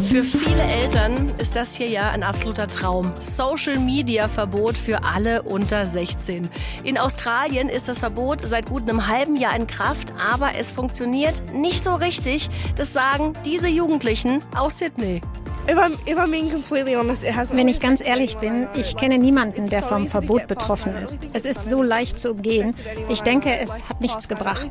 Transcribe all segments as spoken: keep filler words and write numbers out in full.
Für viele Eltern ist das hier ja ein absoluter Traum. Social-Media-Verbot für alle unter sechzehn. In Australien ist das Verbot seit gut einem halben Jahr in Kraft, aber es funktioniert nicht so richtig. Das sagen diese Jugendlichen aus Sydney. Wenn ich ganz ehrlich bin, ich kenne niemanden, der vom Verbot betroffen ist. Es ist so leicht zu umgehen. Ich denke, es hat nichts gebracht.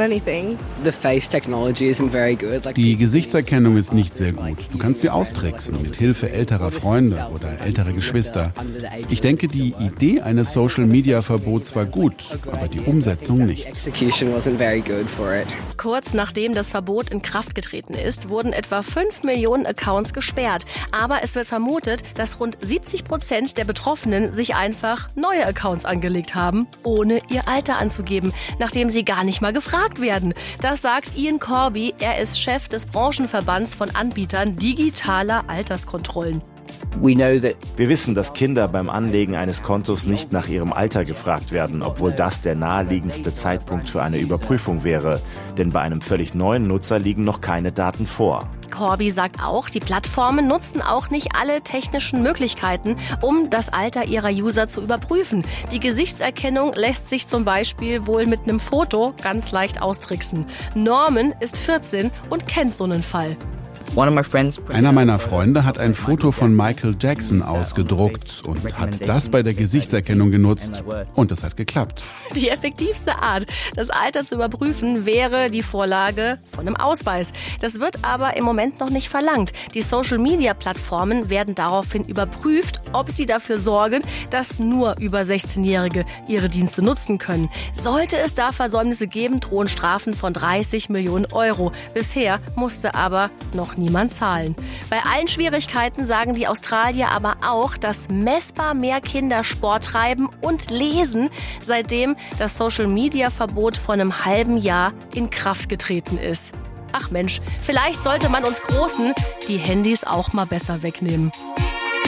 Die Gesichtserkennung ist nicht sehr gut. Du kannst sie austricksen mit Hilfe älterer Freunde oder älterer Geschwister. Ich denke, die Idee eines Social-Media-Verbots war gut, aber die Umsetzung nicht. Kurz nachdem das Verbot in Kraft getreten ist, wurden etwa fünf Millionen Accounts gesperrt. Aber es wird vermutet, dass rund siebzig Prozent der Betroffenen sich einfach neue Accounts angelegt haben, ohne ihr Alter anzugeben, nachdem sie gar nicht mal gefragt werden. Das sagt Ian Corby, er ist Chef des Branchenverbands von Anbietern digitaler Alterskontrollen. Wir wissen, dass Kinder beim Anlegen eines Kontos nicht nach ihrem Alter gefragt werden, obwohl das der naheliegendste Zeitpunkt für eine Überprüfung wäre. Denn bei einem völlig neuen Nutzer liegen noch keine Daten vor. Corby sagt auch, die Plattformen nutzen auch nicht alle technischen Möglichkeiten, um das Alter ihrer User zu überprüfen. Die Gesichtserkennung lässt sich zum Beispiel wohl mit einem Foto ganz leicht austricksen. Norman ist vierzehn und kennt so einen Fall. Einer meiner Freunde hat ein Foto von Michael Jackson ausgedruckt und hat das bei der Gesichtserkennung genutzt und es hat geklappt. Die effektivste Art, das Alter zu überprüfen, wäre die Vorlage von einem Ausweis. Das wird aber im Moment noch nicht verlangt. Die Social-Media-Plattformen werden daraufhin überprüft, ob sie dafür sorgen, dass nur über sechzehnjährige ihre Dienste nutzen können. Sollte es da Versäumnisse geben, drohen Strafen von dreißig Millionen Euro. Bisher musste aber noch niemand zahlen. Bei allen Schwierigkeiten sagen die Australier aber auch, dass messbar mehr Kinder Sport treiben und lesen, seitdem das Social-Media-Verbot vor einem halben Jahr in Kraft getreten ist. Ach Mensch, vielleicht sollte man uns Großen die Handys auch mal besser wegnehmen.